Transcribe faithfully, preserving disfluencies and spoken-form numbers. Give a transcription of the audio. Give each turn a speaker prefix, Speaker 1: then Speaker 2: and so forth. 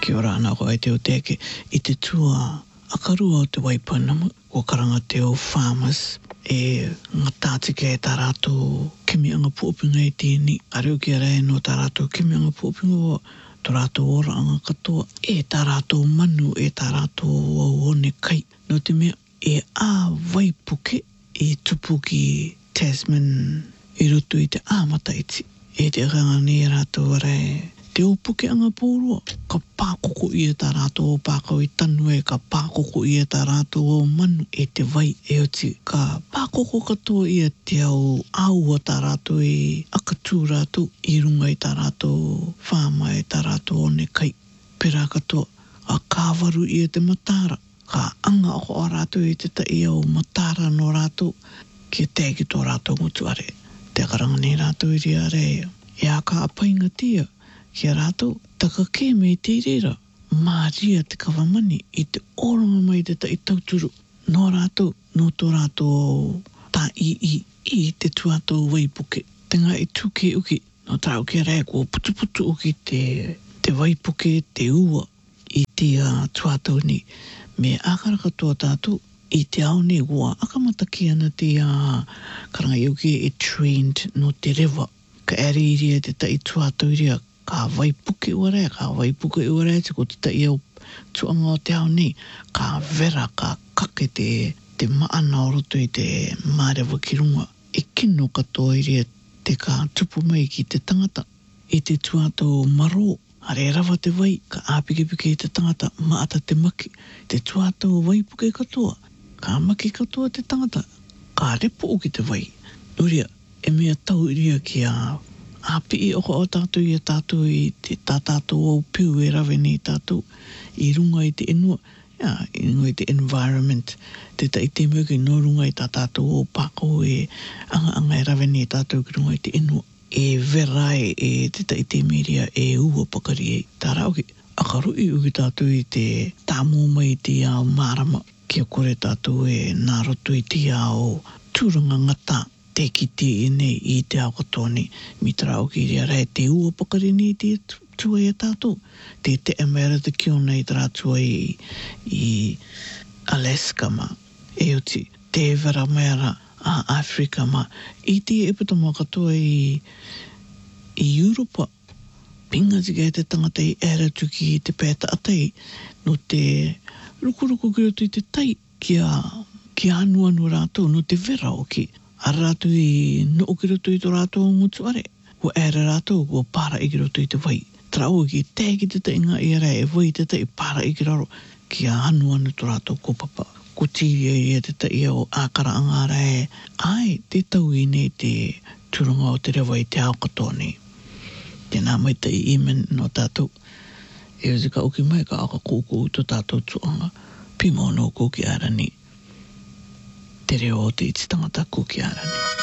Speaker 1: Kia ora ana ko e te o teke i te tua akarua o te Waipounamu ko karanga te o farmers e ngatāti ke e tā rātou kimi anga puopinga e tēni areo ki a rei no tā rātou kimi anga puopinga o tō rātou ora anga katoa e tā rātou manu e tā rātou o one kai no te mea e ā Waipuke i tupu ki Tasman i roto i te āmata iti e te ranga ni rātou rei te upuke anga pōrua, ka pākoko i e tā rātou o pākau i tanu e, ka pākoko i e tā rātou o manu e te wai e oti, ka pākoko katoa i e te au aua tā rātou i akatū rātou, i runga i tā rātou whāma e tā rātou o ne kai, pera katoa, a kāwaru i e te matara, ka anga o a rātou i te tai au matara no rātou, ki e tēki tō rātou ngutu are, te karanga ni rātou i ria rea, e a ka apainga tia, kia rātou, taka ke me te reira, mā ria te kawamani i te oranga mai te ta i tauturu. Nō rātou, nō tō rātou tā i i, i te tuatou Waipuke. Tenga i tūke uki, no tāu kia rea kua putu putu uki te, te Waipuke, te ua, i te uh, tuatou ni. Me ākara katoa tātou, i te ao ne ua, akamata ki ana te uh, karanga i uki e trained no te rewa. Ka eri iria te ta i tuatou iria, ka Waipuke ua rea, ka Waipuke ua rea, te ko te tai au tuanga o te ao nei, ka vera, ka kake te, te maana o roto i te mārewa ki runga. E kino katoa iria te ka tupu mai ki te tangata, i te tuatou maro, are rawa te wai, ka āpikipiki i te tangata, maata te maki, te tuatou Waipuke katoa, ka maki katoa te tangata, ka repo o ki te wai. Nuria, e mea tau iria ki a api i oko o tātou i a tātou i te tātātou au piu e rawe ni tātou i runga i te enua, ia, i runga i te environment, te ta i te muki no runga i tātātou o pāko e anga anga e rawe ni tātou ki runga i te enua, e verai e te ta i te miria e ua pakari e tā rauki, akarui uki tātou i te tāmō mai te ao mārama, kia kore tātou e nā roto i te ao tūranga ngata, te kiti e nei i te ao katoa ni, mi tarau ki rea rei te ua pakari ni te tua i a tātou, te te emera te kio nei tara tua i, i Alaska ma, e oti, te vera mera a Afrika ma, i te epatama katoa i, i Europa, pinga tika e te tangata i era tuki i te pēta atai, no te rukuruku ki roto i te tai, kia, kia anu anu rātou, no te vera oki, a rātou i no ki roto i tō rātou ngutu are. Ko ere rātou ko pāra i ki roto i te wai. Trau ki tēki te tainga i rea e wai te tai pāra i ki raro. Ki a anu anu tō rātou ko papa. Ko tīria i te tai o ākara angara e. Ai, te tau i nei te turunga o te rewa i te ao katoa nei. Tēnā mai tai i men no tātou. E o ka uki mai ka aka kōkō tō tātou tuanga. Pimo no kōki ara ni. Te reo o te iti tangata kuki ara ni.